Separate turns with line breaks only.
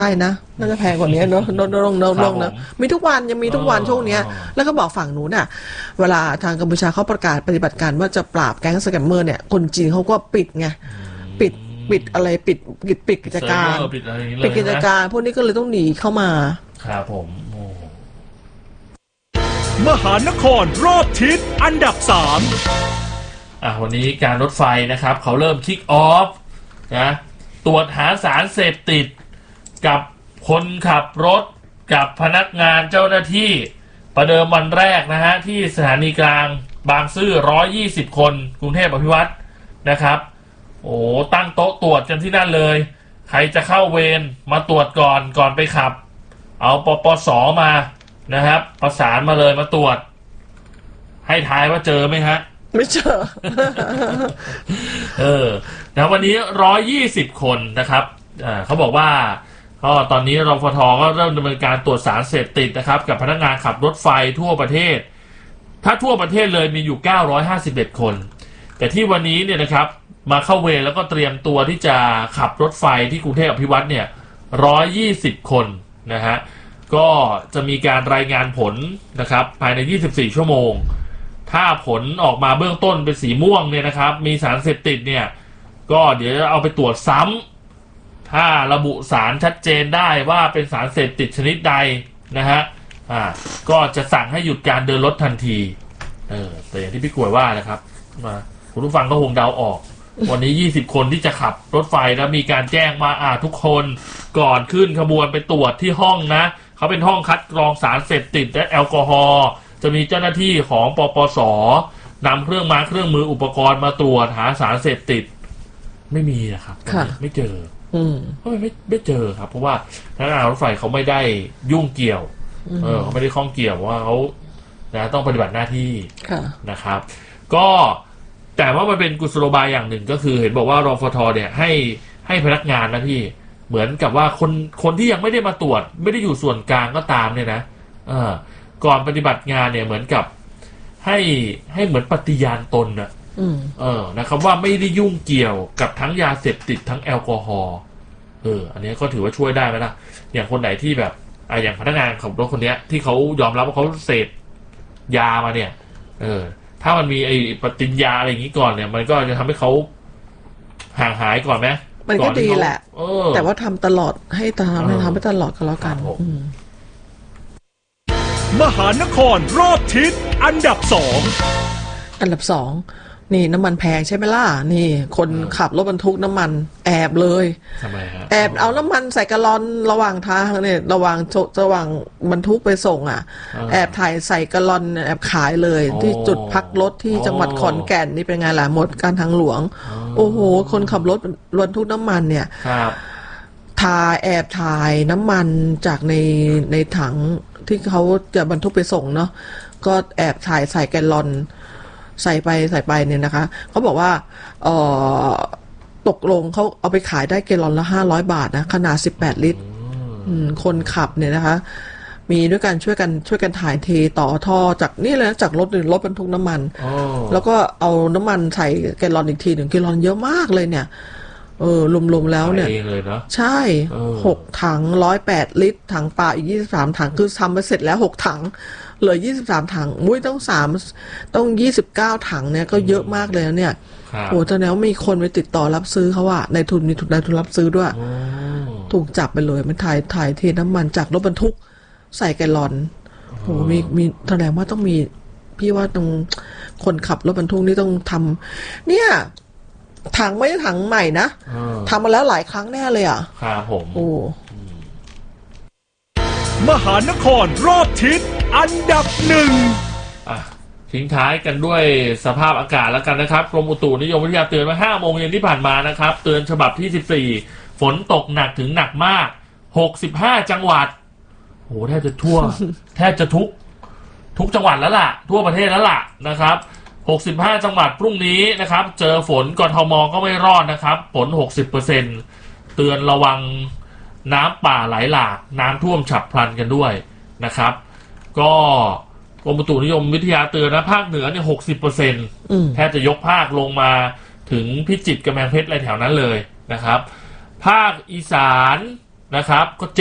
ได้นะน่าจะแพงกว่านี้เนอะลงนะมีทุกวันยังมีทุกวันช่วงเนี้ยแล้วก็บอกฝั่งนู้นน่ะเวลาทางกัมพูชาเขาประกาศปฏิบัติการว่าจะปราบแก๊งสแกมเมอร์เนี่ยคนจีนเขาก็ปิดไงปิดอะไรปิดกิจการปิดกิจการพวกนี้ก็เลยต้องหนีเข้ามา
ครับผม
มหานครรอบทิศอันดับ3
วันนี้การรถไฟนะครับเขาเริ่มคิกออฟนะตรวจหาสารเสพติดกับคนขับรถกับพนักงานเจ้าหน้าที่ประเดิมวันแรกนะฮะที่สถานีกลางบางซื่อ120คนกรุงเทพอภิวัตรนะครับโอ้ตั้งโต๊ะตรวจกันที่นั่นเลยใครจะเข้าเวรมาตรวจก่อนไปขับเอาปปสมานะครับประสานมาเลยมาตรวจให้ทายว่าเจอไหมฮะ
ไม่เจอ
นะวันนี้120คนนะครับเขาบอกว่าก็ตอนนี้รฟท.ก็เริ่มดำเนินการตรวจสารเสพติดนะครับกับพนักงานขับรถไฟทั่วประเทศถ้าทั่วประเทศเลยมีอยู่951คนแต่ที่วันนี้เนี่ยนะครับมาเข้าเวรแล้วก็เตรียมตัวที่จะขับรถไฟที่กรุงเทพอภิวัตรเนี่ย120คนนะฮะก็จะมีการรายงานผลนะครับภายใน24ชั่วโมงถ้าผลออกมาเบื้องต้นเป็นสีม่วงเนี่ยนะครับมีสารเสพติดเนี่ยก็เดี๋ยวเอาไปตรวจซ้ำถ้าระบุสารชัดเจนได้ว่าเป็นสารเสพติดชนิดใดนะฮะก็จะสั่งให้หยุดการเดินรถทันทีแต่อย่างที่พี่กล้วยว่านะครับคุณผู้ฟังก็คงเดาออกวันนี้20คนที่จะขับรถไฟแล้วมีการแจ้งมาทุกคนก่อนขึ้นขบวนไปตรวจที่ห้องนะเขาเป็นห้องคัดกรองสารเสพติดและแอลกอฮอล์จะมีเจ้าหน้าที่ของปปส.นำเครื่องมืออุปกรณ์มาตรวจหาสารเสพติดไม่มีนะครับไม่เจอไม่เจอครับเพราะว่าพนักงานรถไฟเขาไม่ได้ยุ่งเกี่ยวเขาไม่ได้ข้องเกี่ยวว่าเขาต้องปฏิบัติหน้าที่นะครับก็แต่ว่ามันเป็นกุศโลบายอย่างหนึ่งก็คือเห็นบอกว่ารฟท.เนี่ยให้พนักงานนะพี่เหมือนกับว่าคนที่ยังไม่ได้มาตรวจไม่ได้อยู่ส่วนกลางก็ตามเนี่ยนะก่อนปฏิบัติงานเนี่ยเหมือนกับให้เหมือนปฏิญาณตนนะครับว่าไม่ได้ยุ่งเกี่ยวกับทั้งยาเสพติดทั้งแอลกอฮอล์อันนี้ก็ถือว่าช่วยได้ไหมล่ะอย่างคนไหนที่แบบอย่างพนักงานขับรถคนนี้ที่เขายอมรับว่าเขาเสพยามาเนี่ยถ้ามันมีไอ้ปฏิญญาอะไรอย่างนี้ก่อนเนี่ยมันก็จะทำให้เขาห่างหายก่อนไหม
มันก็ดีแหละแต่ว่าทำตลอดให้ทำให้ตลอดก็แล้วกัน
มหานครรอบทิศอันดับ2
นี่น้ำมันแพงใช่ไหมล่ะนี่คนขับรถบรรทุกน้ำมันแอบเลย
ทำไมฮะ
แอบเอาน้ำมันใส่กะลอนระหว่างทางเนี่ยระหว่างบรรทุกไปส่งแอบถ่ายใส่กะลอนแอบขายเลยที่จุดพักรถที่จังหวัดขอนแก่นนี่เป็นไงล่ะหมดการทางหลวงโอ้โหคนขับรถบรรทุกน้ำมันเนี่ยแอบถ่ายน้ำมันจากในถังที่เขาจะบรรทุกไปส่งเนาะก็แอบถ่ายใส่แกลลอนใส่ไปเนี่ยนะคะเขาบอกว่าตกลงเขาเอาไปขายได้แกลลอนละ500 บาทนะขนาด18 ลิตรคนขับเนี่ยนะคะมีด้วยกันช่วยกันถ่ายเทต่อท่อจากนี่เลยจากรถบรรทุกน้ำมันแล้วก็เอาน้ำมันใส่แกลลอนอีกที1แกลลอนเยอะมากเลยเนี่ยรวมๆแล้วเนี่ยใช่6 ถัง108 ลิตรถังเปล่าอีก23 ถังคือทำไปเสร็จแล้ว6 ถังเหลือ23 ถังมุ้ยต้อง29 ถังเนี่ยก็เยอะมากเลยนะเนี่ยโอ้ตอนนี้มีคนไปติดต่อรับซื้อเขาในทุนรับซื้อด้วยถูกจับไปเลยมันถ่ายเทน้ำมันจากรถบรรทุกใส่แกลลอนโอ้มีแสดงว่าต้องมีพี่ว่าตรงคนขับรถบรรทุกนี่ต้องทำเนี่ยถังไม่ใช่ถังใหม่นะทำมาแล้วหลายครั้งแน่เลย
ครับผม
โอ้
มหานครรอบทิศอันดับ
1ทิ้งท้ายกันด้วยสภาพอากาศแล้วกันนะครับกรมอุตุนิยมวิทยาเตือนมา5 โมงเย็นที่ผ่านมานะครับเตือนฉบับที่14ฝนตกหนักถึงหนักมาก65 จังหวัดโหแทบจะทุกจังหวัดแล้วล่ะทั่วประเทศแล้วล่ะนะครับ65 จังหวัดพรุ่งนี้นะครับเจอฝนกทม.ก็ไม่รอดนะครับฝน 60% เตือนระวังน้ำป่าไหลหลากน้ำท่วมฉับพลันกันด้วยนะครับก็กรมอุตุนิยมวิทยาเตือนนะภาคเหนือเนี่ย 60% แทบจะยกภาคลงมาถึงพิจิตรกำแพงเพชรอะไรแถวนั้นเลยนะครับภาคอีสานนะครับก็